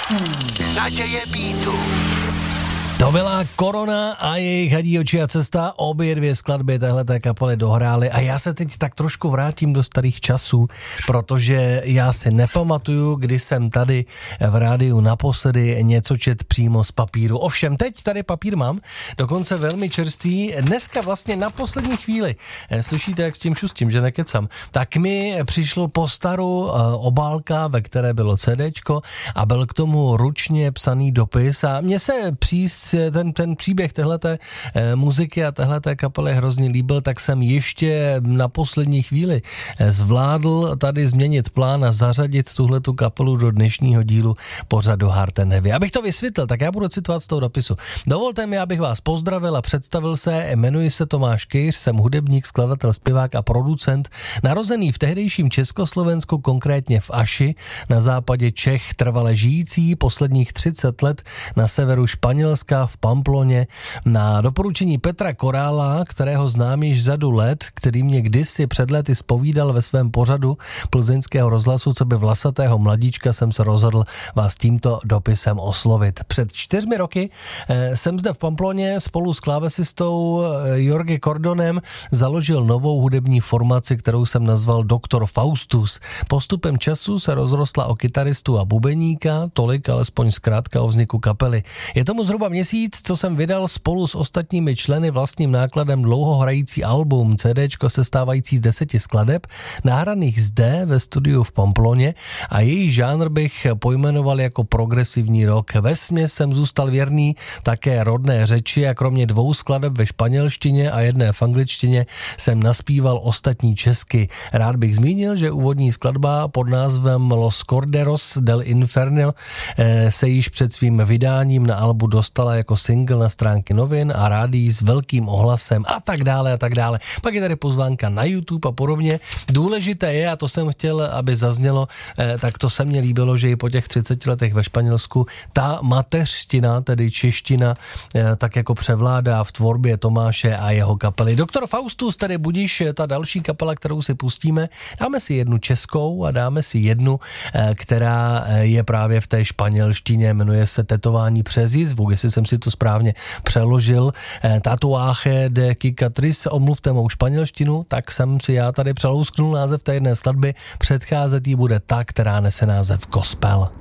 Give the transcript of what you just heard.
Naděje Beatu. To byla Korona a jejich Hadí oči a cesta. Obě dvě skladby téhleté kapely dohrály a já se teď tak trošku vrátím do starých časů, protože já si nepamatuju, kdy jsem tady v rádiu naposledy něco čet přímo z papíru. Ovšem, teď tady papír mám, dokonce velmi čerstvý, dneska vlastně na poslední chvíli. Slyšíte, jak s tím šustím, že nekecam. Tak mi přišlo po staru obálka, ve které bylo CDčko a byl k tomu ručně psaný dopis a mně se ten příběh téhleté muziky a téhleté kapely hrozně líbil, tak jsem ještě na poslední chvíli zvládl tady změnit plán a zařadit tuhletu kapelu do dnešního dílu pořadu Heart and Heavy. Abych to vysvětlil, tak já budu citovat z toho dopisu. Dovolte mi, abych vás pozdravil a představil se. Jmenuji se Tomáš Kejř, jsem hudebník, skladatel, zpěvák a producent, narozený v tehdejším Československu, konkrétně v Aši, na západě Čech, trvale žijící posledních 30 let na severu Španělska v Pamploně. Na doporučení Petra Korála, kterého znám již řadu let, který mě kdysi před lety zpovídal ve svém pořadu plzeňského rozhlasu, co by vlasatého mladíčka, jsem se rozhodl vás tímto dopisem oslovit. Před 4 roky jsem zde v Pamploně spolu s klávesistou Jorge Cordonem založil novou hudební formaci, kterou jsem nazval Doktor Faustus. Postupem času se rozrostla o kytaristu a bubeníka, tolik alespoň zkrátka o vzniku kapely. Je tomu zhruba měsíc, co jsem vydal spolu s ostatními členy vlastním nákladem dlouhohrající album, CDčko sestávající z 10 skladeb, nahraných zde ve studiu v Pamploně a její žánr bych pojmenoval jako progresivní rock. Vesměs jsem zůstal věrný také rodné řeči a kromě 2 skladeb ve španělštině a 1 v angličtině jsem naspíval ostatní česky. Rád bych zmínil, že úvodní skladba pod názvem Los Corderos del Inferno se již před svým vydáním na albu dostala jako single na stránky novin a rádií s velkým ohlasem a tak dále a tak dále. Pak je tady pozvánka na YouTube a podobně. Důležité je, a to jsem chtěl, aby zaznělo, tak to se mně líbilo, že i po těch 30 letech ve Španělsku ta mateřština, tedy čeština, tak jako převládá v tvorbě Tomáše a jeho kapely. Doktor Faustus, tedy budíš ta další kapela, kterou si pustíme. Dáme si jednu českou a dáme si jednu, která je právě v té španělštině, jmenuje se Tetování přes jizvu, jestli jsem si to správně přeložil. Tatuaje de cicatriz, omluvte mou španělštinu, tak jsem si já tady přelousknul název té jedné skladby. Předcházet jí bude ta, která nese název Gospel.